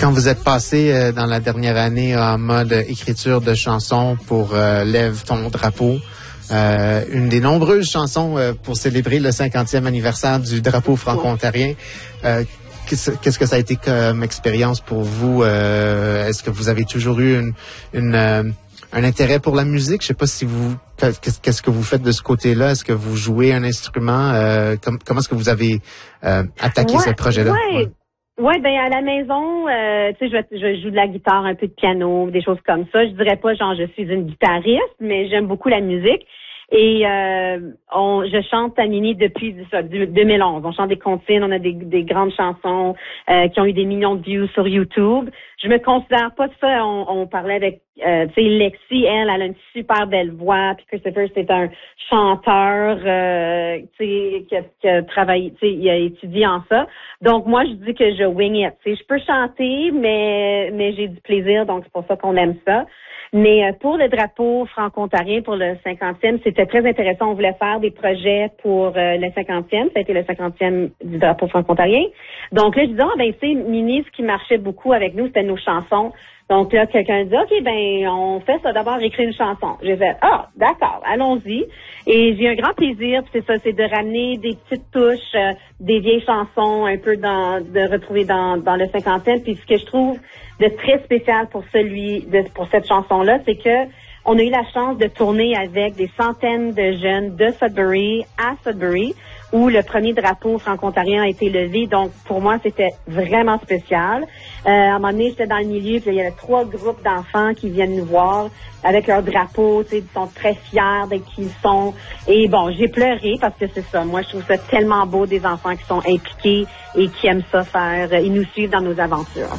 Quand vous êtes passé dans la dernière année en mode écriture de chansons pour Lève ton drapeau, une des nombreuses chansons pour célébrer le 50e anniversaire du drapeau franco-ontarien, qu'est-ce que ça a été comme expérience pour vous? Est-ce que vous avez toujours eu un intérêt pour la musique? Je sais pas si qu'est-ce que vous faites de ce côté-là? Est-ce que vous jouez un instrument? Comment est-ce que vous avez attaqué ce projet-là? Ouais. Ouais, ben à la maison, tu sais, je joue de la guitare, un peu de piano, des choses comme ça. Je dirais pas genre je suis une guitariste, mais j'aime beaucoup la musique. Et je chante à Mini depuis 2011. On chante des comptines, on a des grandes chansons qui ont eu des millions de views sur YouTube. Je me considère pas de ça. On parlait avec tu sais, Lexi, elle a une super belle voix, puis Christopher c'est un chanteur tu sais qui a travaillé, tu sais, il a étudié en ça. Donc moi je dis que je wing it. Tu sais, je peux chanter, mais j'ai du plaisir, donc c'est pour ça qu'on aime ça. Mais pour le drapeau franco-ontarien, pour le 50e, c'était très intéressant. On voulait faire des projets pour le 50e. Ça a été le 50e du drapeau franco-ontarien. Donc là, je disais, ben, tu sais, Mini, ce qui marchait beaucoup avec nous, c'était nos chansons. Donc là, quelqu'un dit, OK, ben, on fait ça d'abord, écrire une chanson. J'ai fait, d'accord, allons-y. Et j'ai un grand plaisir, puis c'est ça, c'est de ramener des petites touches, des vieilles chansons, un peu de retrouver dans le 50e. Puis ce que je trouve de très spécial pour pour cette chanson-là, c'est que on a eu la chance de tourner avec des centaines de jeunes de Sudbury à Sudbury, où le premier drapeau franco-ontarien a été levé. Donc, pour moi, c'était vraiment spécial. À un moment donné, j'étais dans le milieu, puis il y avait 3 groupes d'enfants qui viennent nous voir avec leur drapeau, tu sais, ils sont très fiers d'être qui ils sont. Et bon, j'ai pleuré parce que c'est ça. Moi, je trouve ça tellement beau, des enfants qui sont impliqués et qui aiment ça faire. Ils nous suivent dans nos aventures.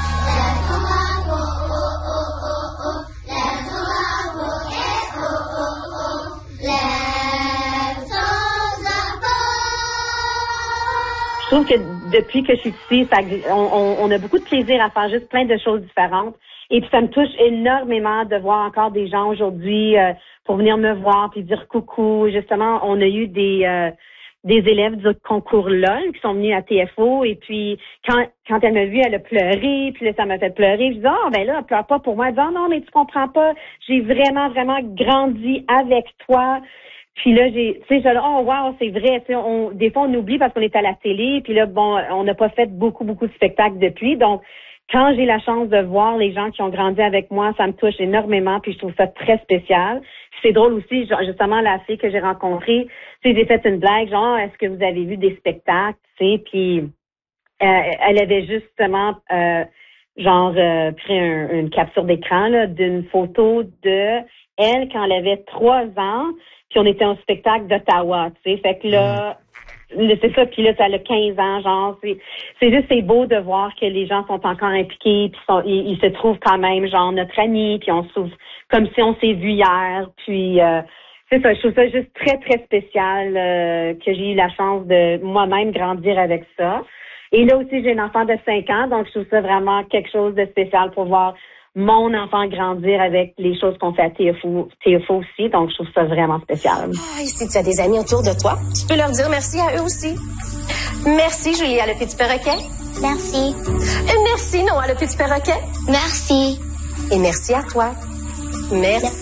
Je trouve que depuis que je suis ici, on a beaucoup de plaisir à faire juste plein de choses différentes. Et puis ça me touche énormément de voir encore des gens aujourd'hui pour venir me voir puis dire coucou. Justement, on a eu des élèves du concours LOL qui sont venus à TFO et puis quand elle m'a vue, elle a pleuré, puis là ça m'a fait pleurer. Je dis ben là, pleure pas pour moi. Elle dit non mais tu comprends pas, j'ai vraiment grandi avec toi. Puis là, wow, c'est vrai. Des fois, on oublie parce qu'on est à la télé. Puis là, bon, on n'a pas fait beaucoup de spectacles depuis. Donc, quand j'ai la chance de voir les gens qui ont grandi avec moi, ça me touche énormément. Puis je trouve ça très spécial. C'est drôle aussi, genre, justement, la fille que j'ai rencontrée, tu sais, j'ai fait une blague, genre, est-ce que vous avez vu des spectacles, tu sais, puis elle avait justement, pris une capture d'écran là d'une photo de elle quand elle avait 3 ans. Puis on était au spectacle d'Ottawa, tu sais. Fait que là, c'est ça, puis là, ça a 15 ans, genre, c'est beau de voir que les gens sont encore impliqués, puis ils se trouvent quand même, genre, notre ami, puis on se trouve comme si on s'est vu hier, puis c'est ça, je trouve ça juste très, très spécial que j'ai eu la chance de moi-même grandir avec ça. Et là aussi, j'ai un enfant de 5 ans, donc je trouve ça vraiment quelque chose de spécial pour voir mon enfant grandir avec les choses qu'on fait à TFO aussi. Donc, je trouve ça vraiment spécial. Et si tu as des amis autour de toi, tu peux leur dire merci à eux aussi. Merci, Julie, à le petit perroquet. Merci. Merci, Noah, le petit perroquet. Merci. Et merci à toi. Merci.